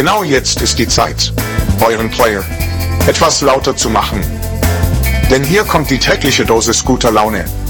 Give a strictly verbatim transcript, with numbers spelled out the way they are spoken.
Genau jetzt ist die Zeit, euren Player etwas lauter zu machen. Denn hier kommt die tägliche Dosis guter Laune.